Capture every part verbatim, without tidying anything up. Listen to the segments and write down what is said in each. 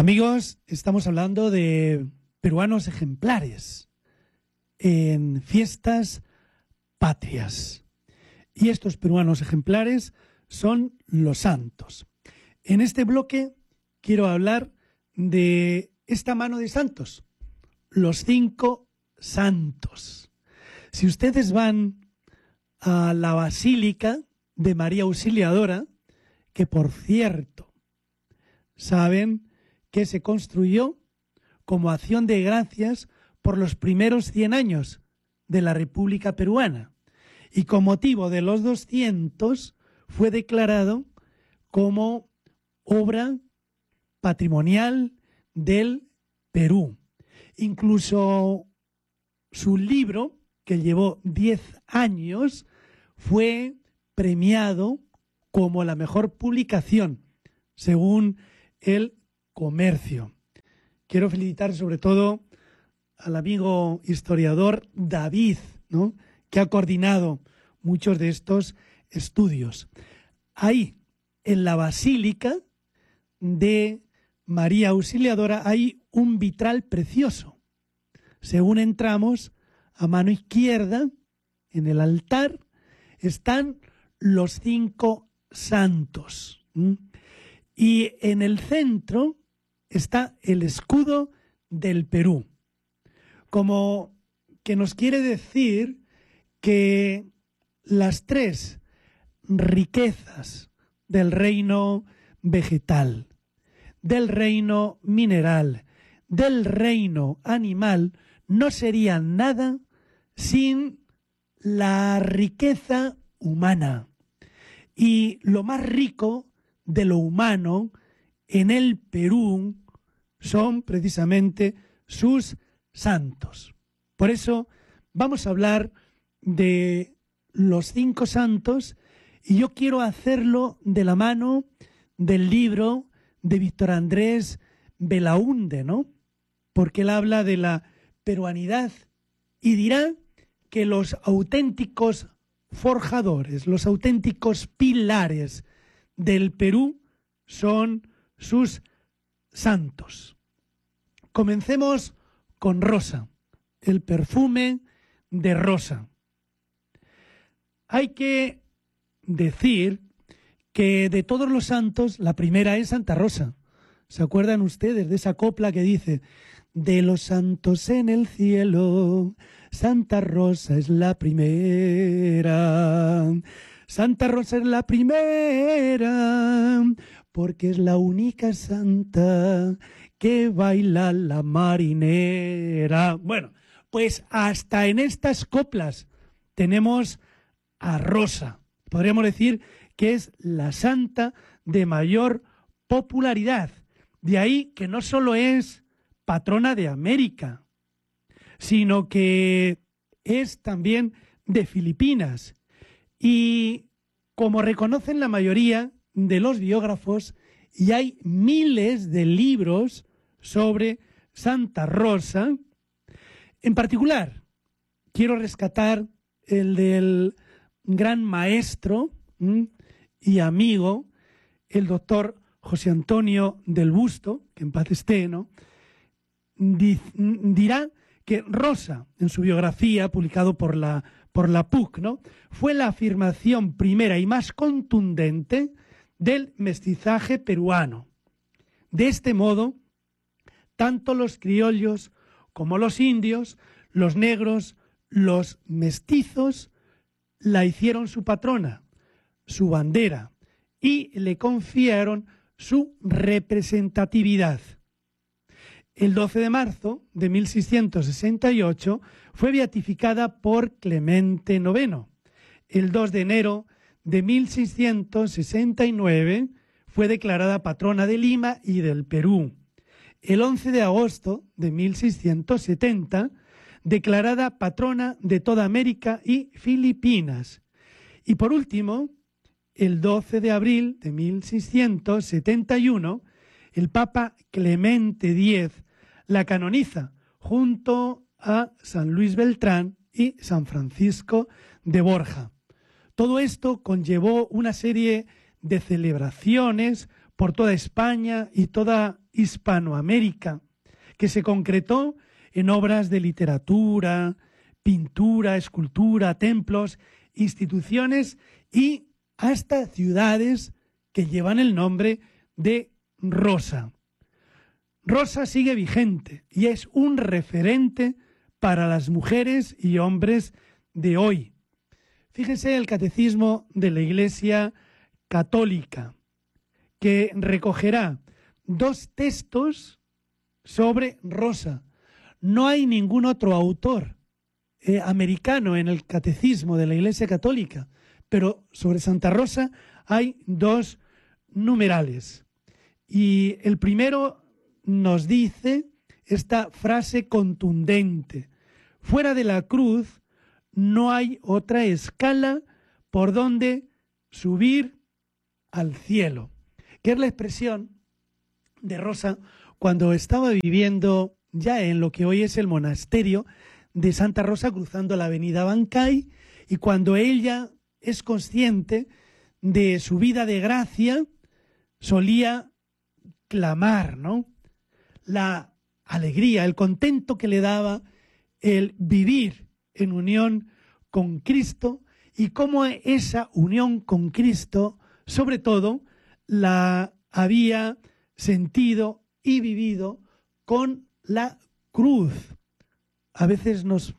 Amigos, estamos hablando de peruanos ejemplares en fiestas patrias. Y estos peruanos ejemplares son los santos. En este bloque quiero hablar de esta mano de santos, los cinco santos. Si ustedes van a la Basílica de María Auxiliadora, que por cierto, saben que se construyó como acción de gracias por los primeros cien años de la República Peruana, y con motivo de los doscientos fue declarado como obra patrimonial del Perú. Incluso su libro, que llevó diez años, fue premiado como la mejor publicación, según el Comercio. Quiero felicitar sobre todo al amigo historiador David, ¿no?, que ha coordinado muchos de estos estudios. Ahí, en la Basílica de María Auxiliadora, hay un vitral precioso. Según entramos, a mano izquierda, en el altar, están los cinco santos. ¿Mm? Y en el centro está el escudo del Perú, como que nos quiere decir que las tres riquezas del reino vegetal, del reino mineral, del reino animal, no serían nada sin la riqueza humana. Y lo más rico de lo humano en el Perú son precisamente sus santos. Por eso vamos a hablar de los cinco santos, y yo quiero hacerlo de la mano del libro de Víctor Andrés Belaúnde, ¿no? Porque él habla de la peruanidad y dirá que los auténticos forjadores, los auténticos pilares del Perú son sus santos. Comencemos con Rosa, el perfume de Rosa. Hay que decir que de todos los santos, la primera es Santa Rosa. ¿Se acuerdan ustedes de esa copla que dice: de los santos en el cielo, Santa Rosa es la primera? Santa Rosa es la primera, porque es la única santa que baila la marinera. Bueno, pues hasta en estas coplas tenemos a Rosa. Podríamos decir que es la santa de mayor popularidad. De ahí que no solo es patrona de América, sino que es también de Filipinas. Y como reconocen la mayoría de los biógrafos, y hay miles de libros sobre Santa Rosa, en particular quiero rescatar el del gran maestro ¿m? y amigo, el doctor José Antonio del Busto, que en paz esté, ¿no?, dirá que Rosa, en su biografía, publicado por la, por la P U C, ¿no?, fue la afirmación primera y más contundente del mestizaje peruano. De este modo, tanto los criollos como los indios, los negros, los mestizos, la hicieron su patrona, su bandera, y le confiaron su representatividad. El doce de marzo de mil seiscientos sesenta y ocho fue beatificada por Clemente noveno. El dos de enero de mil seiscientos sesenta y nueve fue declarada patrona de Lima y del Perú. El once de agosto de mil seiscientos setenta, declarada patrona de toda América y Filipinas. Y por último, el doce de abril de mil seiscientos setenta y uno, el Papa Clemente diez la canoniza junto a San Luis Beltrán y San Francisco de Borja. Todo esto conllevó una serie de celebraciones por toda España y toda Hispanoamérica, que se concretó en obras de literatura, pintura, escultura, templos, instituciones y hasta ciudades que llevan el nombre de Rosa. Rosa sigue vigente y es un referente para las mujeres y hombres de hoy. Fíjese el Catecismo de la Iglesia Católica, que recogerá dos textos sobre Rosa. No hay ningún otro autor eh, americano en el Catecismo de la Iglesia Católica, pero sobre Santa Rosa hay dos numerales. Y el primero nos dice esta frase contundente: fuera de la cruz no hay otra escala por donde subir al cielo, que es la expresión de Rosa cuando estaba viviendo ya en lo que hoy es el monasterio de Santa Rosa, cruzando la avenida Bancay, y cuando ella es consciente de su vida de gracia, solía clamar, ¿no?, la alegría, el contento que le daba el vivir en unión con Cristo, y cómo esa unión con Cristo, sobre todo, la había sentido y vivido con la cruz. A veces nos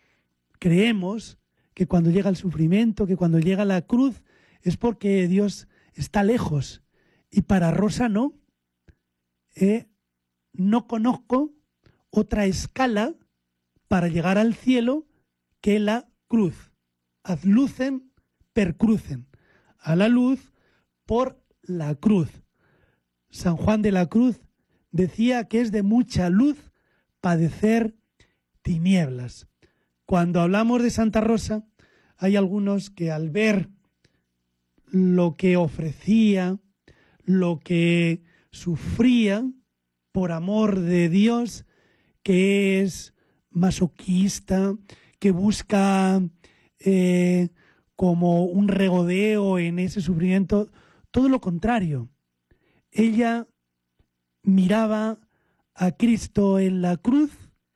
creemos que cuando llega el sufrimiento, que cuando llega la cruz, es porque Dios está lejos. Y para Rosa no. Eh, no conozco otra escala para llegar al cielo que la cruz. Ad lucem per crucem. A la luz por la cruz. San Juan de la Cruz decía que es de mucha luz padecer tinieblas. Cuando hablamos de Santa Rosa, hay algunos que al ver lo que ofrecía, lo que sufría por amor de Dios, que es masoquista, que busca eh, como un regodeo en ese sufrimiento, todo lo contrario. Ella miraba a Cristo en la cruz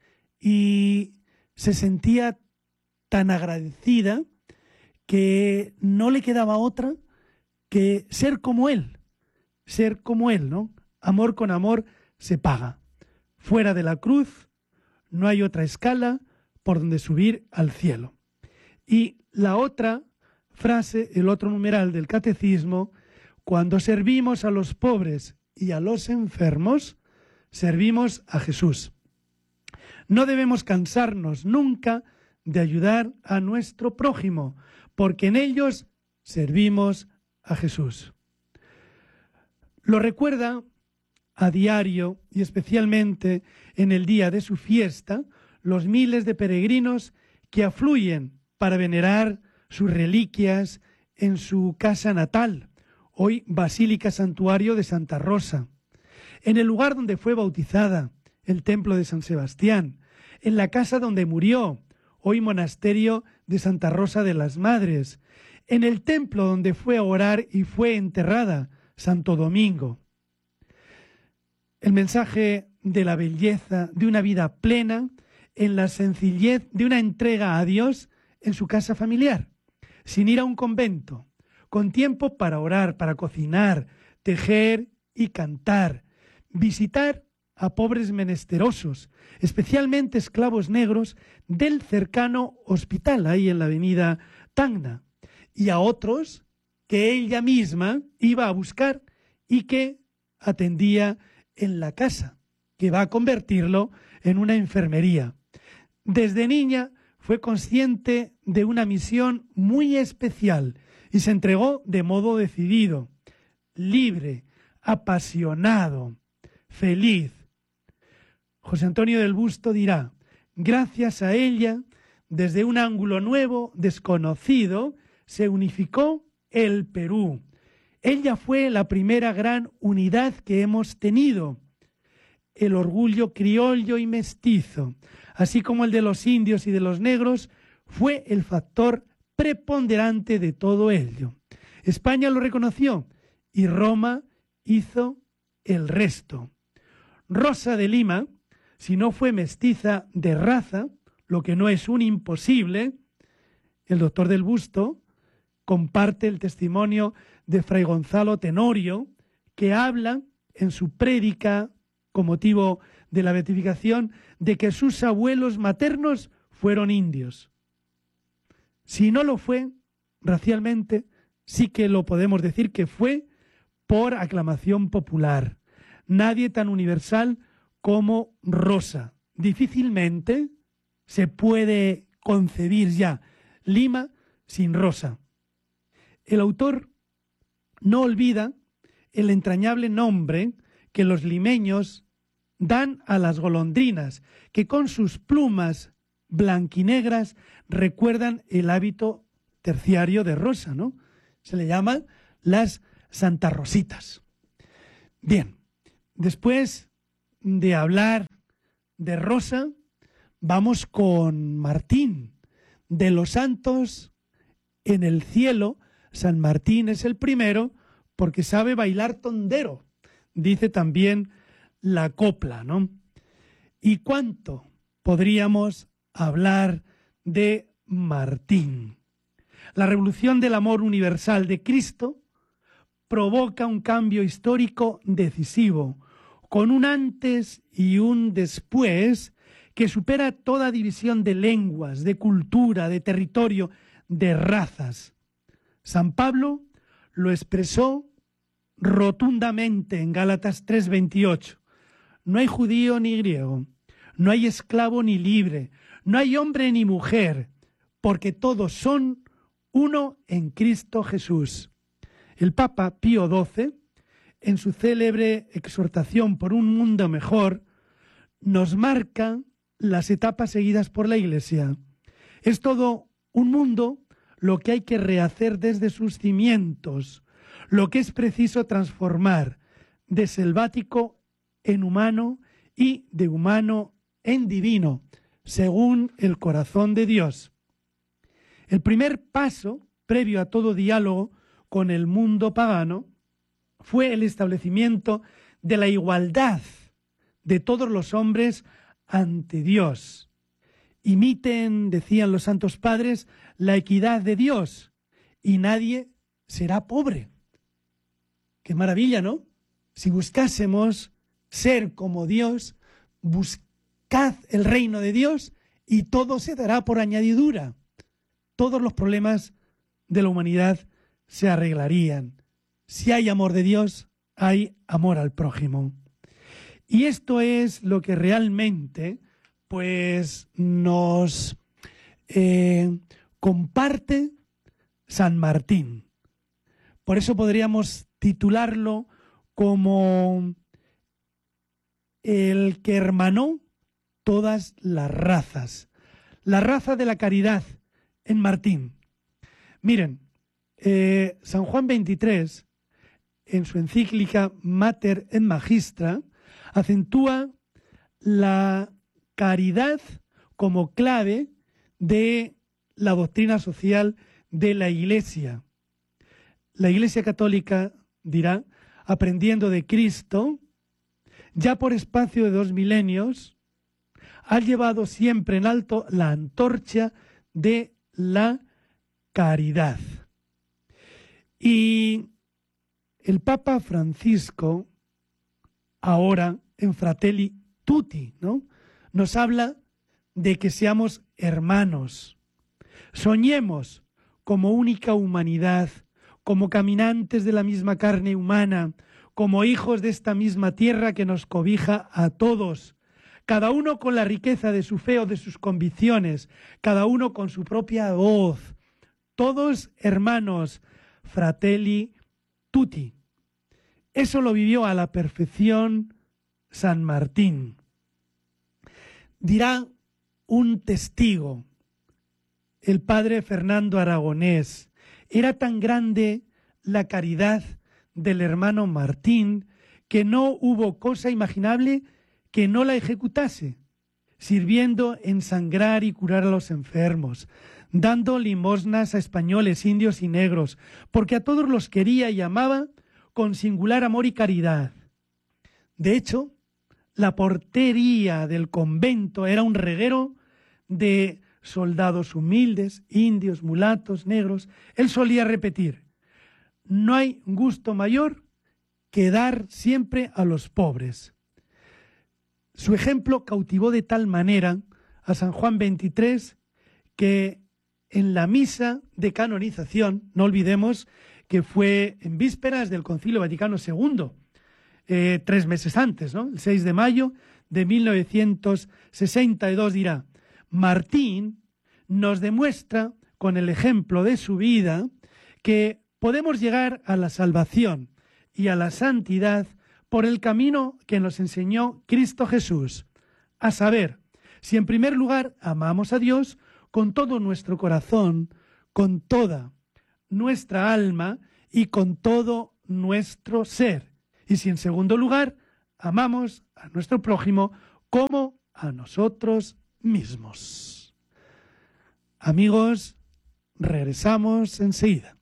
y se sentía tan agradecida que no le quedaba otra que ser como Él, ser como Él, ¿no? Amor con amor se paga. Fuera de la cruz no hay otra escala por donde subir al cielo. Y la otra frase, el otro numeral del catecismo: cuando servimos a los pobres y a los enfermos, servimos a Jesús. No debemos cansarnos nunca de ayudar a nuestro prójimo, porque en ellos servimos a Jesús. Lo recuerda a diario y especialmente en el día de su fiesta los miles de peregrinos que afluyen para venerar sus reliquias en su casa natal, hoy Basílica Santuario de Santa Rosa, en el lugar donde fue bautizada, el Templo de San Sebastián, en la casa donde murió, hoy Monasterio de Santa Rosa de las Madres, en el templo donde fue a orar y fue enterrada, Santo Domingo. El mensaje de la belleza de una vida plena en la sencillez de una entrega a Dios en su casa familiar, sin ir a un convento, con tiempo para orar, para cocinar, tejer y cantar, visitar a pobres menesterosos, especialmente esclavos negros del cercano hospital, ahí en la avenida Tacna, y a otros que ella misma iba a buscar y que atendía en la casa, que va a convertirlo en una enfermería. Desde niña fue consciente de una misión muy especial y se entregó de modo decidido, libre, apasionado, feliz. José Antonio del Busto dirá: gracias a ella, desde un ángulo nuevo, desconocido, se unificó el Perú. Ella fue la primera gran unidad que hemos tenido. El orgullo criollo y mestizo, así como el de los indios y de los negros, fue el factor preponderante de todo ello. España lo reconoció y Roma hizo el resto. Rosa de Lima, si no fue mestiza de raza, lo que no es un imposible, el doctor del Busto comparte el testimonio de Fray Gonzalo Tenorio, que habla en su prédica con motivo de la beatificación de que sus abuelos maternos fueron indios. Si no lo fue racialmente, sí que lo podemos decir que fue por aclamación popular. Nadie tan universal como Rosa. Difícilmente se puede concebir ya Lima sin Rosa. El autor no olvida el entrañable nombre que los limeños dan a las golondrinas, que con sus plumas blanquinegras recuerdan el hábito terciario de Rosa, ¿no? Se le llaman las Santa Rositas. Bien, después de hablar de Rosa, vamos con Martín. De los santos en el cielo, San Martín es el primero porque sabe bailar tondero, dice también la copla, ¿no? ¿Y cuánto podríamos hablar de Martín? La revolución del amor universal de Cristo provoca un cambio histórico decisivo, con un antes y un después que supera toda división de lenguas, de cultura, de territorio, de razas. San Pablo lo expresó rotundamente en Gálatas tres veintiocho. No hay judío ni griego, no hay esclavo ni libre, no hay hombre ni mujer, porque todos son uno en Cristo Jesús. El Papa Pío doce, en su célebre exhortación por un mundo mejor, nos marca las etapas seguidas por la Iglesia. Es todo un mundo lo que hay que rehacer desde sus cimientos, lo que es preciso transformar de selvático en humano y de humano en divino, según el corazón de Dios. El primer paso, previo a todo diálogo con el mundo pagano, fue el establecimiento de la igualdad de todos los hombres ante Dios. Imiten, decían los santos padres, la equidad de Dios y nadie será pobre. Qué maravilla, ¿no? Si buscásemos ser como Dios, buscad el reino de Dios y todo se dará por añadidura. Todos los problemas de la humanidad se arreglarían. Si hay amor de Dios, hay amor al prójimo. Y esto es lo que realmente pues, nos eh, comparte San Martín. Por eso podríamos titularlo como el que hermanó todas las razas. La raza de la caridad en Martín. Miren, eh, San Juan veintitrés, en su encíclica Mater et Magistra, acentúa la caridad como clave de la doctrina social de la Iglesia. La Iglesia Católica, dirá, aprendiendo de Cristo, ya por espacio de dos milenios, ha llevado siempre en alto la antorcha de la caridad. Y el Papa Francisco, ahora en Fratelli Tutti, ¿no?, nos habla de que seamos hermanos. Soñemos como única humanidad, como caminantes de la misma carne humana, como hijos de esta misma tierra que nos cobija a todos, cada uno con la riqueza de su fe o de sus convicciones, cada uno con su propia voz, todos hermanos, fratelli tutti. Eso lo vivió a la perfección San Martín. Dirá un testigo, el padre Fernando Aragonés, era tan grande la caridad del hermano Martín que no hubo cosa imaginable que no la ejecutase, sirviendo ensangrar y curar a los enfermos, dando limosnas a españoles, indios y negros, porque a todos los quería y amaba con singular amor y caridad. De hecho, la portería del convento era un reguero de soldados humildes, indios, mulatos, negros. Él solía repetir: no hay gusto mayor que dar siempre a los pobres. Su ejemplo cautivó de tal manera a San Juan veintitrés que en la misa de canonización, no olvidemos que fue en vísperas del Concilio Vaticano segundo, eh, tres meses antes, ¿no? El seis de mayo de mil novecientos sesenta y dos, dirá: Martín nos demuestra con el ejemplo de su vida que podemos llegar a la salvación y a la santidad por el camino que nos enseñó Cristo Jesús, a saber, si en primer lugar amamos a Dios con todo nuestro corazón, con toda nuestra alma y con todo nuestro ser, y si en segundo lugar amamos a nuestro prójimo como a nosotros mismos. Amigos, regresamos enseguida.